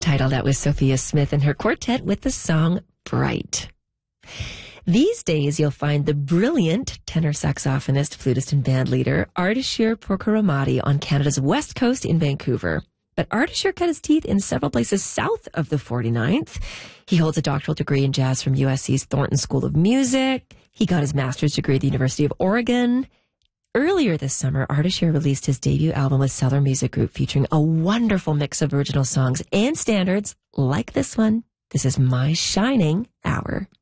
Title that was Sophia Smith and her quartet with the song Bright. These days, you'll find the brilliant tenor saxophonist, flutist, and band leader Ardeshir Porkaramati on Canada's west coast in Vancouver. But Ardeshir cut his teeth in several places south of the 49th. He holds a doctoral degree in jazz from USC's Thornton School of Music. He got his master's degree at the University of Oregon. Earlier this summer, Ardeshir released his debut album with Cellar Music Group, featuring a wonderful mix of original songs and standards like this one. This is My Shining Hour.